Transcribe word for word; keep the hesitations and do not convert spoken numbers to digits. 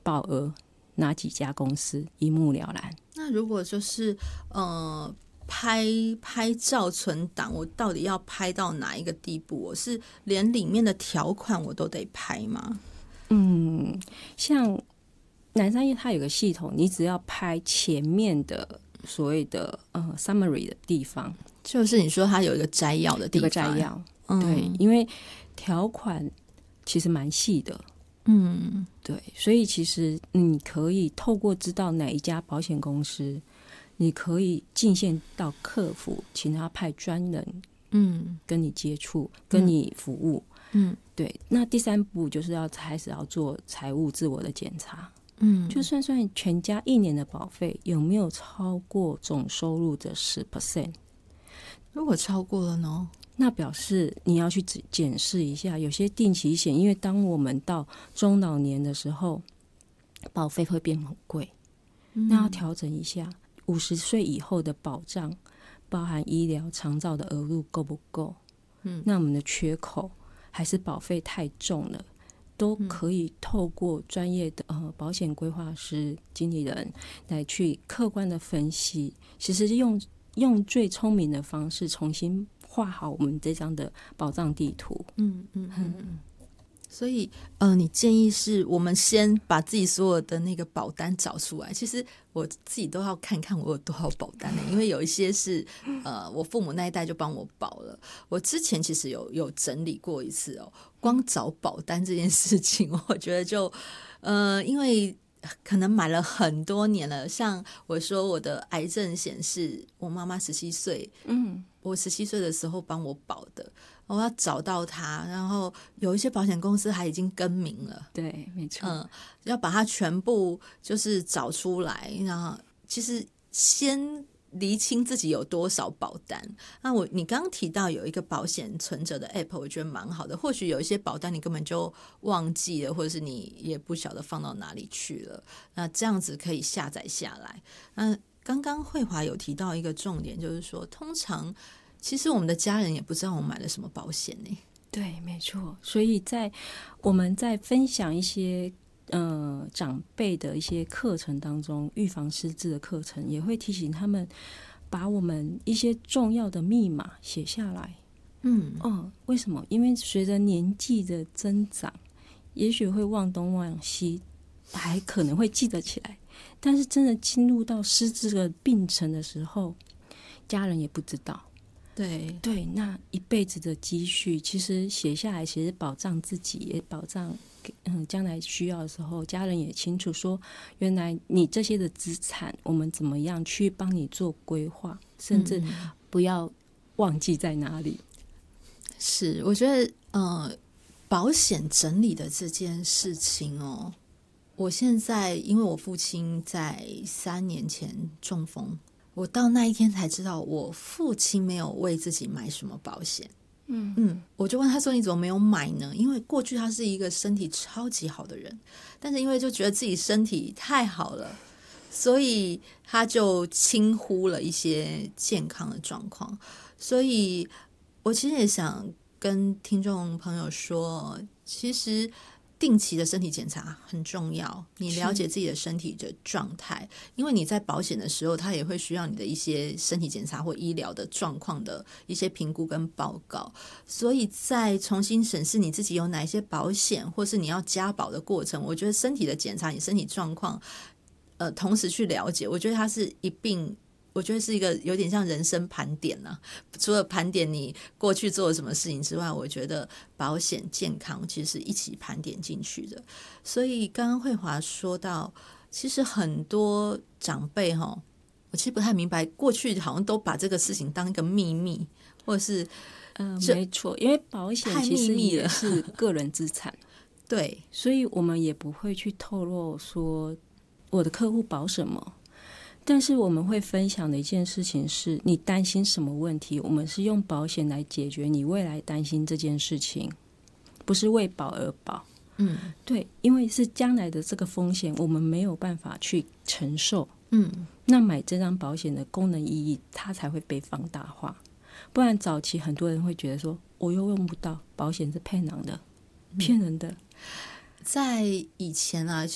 保额哪几家公司，一目了然。 那如果就是呃拍拍照存档，我到底要拍到哪一个地步？我是连里面的条款我都得拍吗？ 嗯，像南山业它有个系统，你只要拍前面的所谓的呃 summary 的地方， 就是你说它有一个摘要的地方， 有个摘要， 嗯、 对，因为条款其实蛮细的， 嗯， 对，所以其实你可以透过知道哪一家保险公司，你可以进线到客服，请他派专人，嗯，跟你接触，跟你服务，嗯，对。那第三步就是要开始要做财务自我的检查，嗯，就算算全家一年的保费有没有超过总收入的十 percent， 如果超过了呢？ 那表示你要去检视一下，有些定期险，因为当我们到中老年的时候，保费会变很贵，嗯、那要调整一下。五十岁以后的保障，包含医疗、长照的额度够不够？嗯，那我们的缺口还是保费太重了，都可以透过专业的呃保险规划师、经理人来去客观的分析。其实用用最聪明的方式重新画好我们这张的保障地图。 嗯嗯嗯嗯。所以，呃，你建议是我们先把自己所有的那个保单找出来。其实我自己都要看看我有多少保单呢，因为有一些是呃我父母那一代就帮我保了。我之前其实有有整理过一次哦，光找保单这件事情，我觉得就呃，因为可能买了很多年了。像我说我的癌症险是我妈妈十七岁，嗯，我十七岁的时候帮我保的。我要找到它，然后有一些保险公司还已经更名了， 对，没错， 嗯，要把它全部就是找出来，然后其实先厘清自己有多少保单。那我你刚刚提到有一个保险存折的 app， 我觉得蛮好的。或许有一些保单你根本就忘记了，或者是你也不晓得放到哪里去了，那这样子可以下载下来。那刚刚慧华有提到一个重点，就是说通常其实我们的家人也不知道我们买了什么保险呢。 对，没错。所以在我们在分享一些呃长辈的一些课程当中，预防失智的课程，也会提醒他们把我们一些重要的密码写下来。嗯哦，为什么？因为随着年纪的增长，也许会忘东忘西，还可能会记得起来，但是真的进入到失智的病程的时候，家人也不知道。 对对，那一辈子的积蓄，其实写下来，其实保障自己，也保障嗯将来需要的时候，家人也清楚说，原来你这些的资产，我们怎么样去帮你做规划，甚至不要忘记在哪里。 是，我觉得呃，保险整理的这件事情哦，我现在因为我父亲在三年前中风。我到那一天才知道，我父亲没有为自己买什么保险。嗯嗯，我就问他说：“你怎么没有买呢？”因为过去他是一个身体超级好的人，但是因为就觉得自己身体太好了，所以他就轻忽了一些健康的状况。所以我其实也想跟听众朋友说，其实定期的身体检查很重要，你了解自己的身体的状态，因为你在保险的时候，它也会需要你的一些身体检查或医疗的状况的一些评估跟报告，所以在重新审视你自己有哪一些保险，或是你要加保的过程，我觉得身体的检查，你身体状况，呃，同时去了解，我觉得它是一并。我觉得是一个有点像人生盘点啊，除了盘点你过去做了什么事情之外，我觉得保险健康其实是一起盘点进去的。所以刚刚慧华说到，其实很多长辈齁，我其实不太明白，过去好像都把这个事情当一个秘密，或者是嗯、呃，没错，因为保险其实也是个人资产， 对， 所以我们也不会去透露说我的客户保什么。但是我们会分享的一件事情是，你担心什么问题，我们是用保险来解决你未来担心这件事情，不是为保而保。嗯，对，因为是将来的这个风险我们没有办法去承受，嗯，那买这张保险的功能意义它才会被放大化。不然早期很多人会觉得说，我又用不到，保险是骗人的，骗人的。 在以前啊，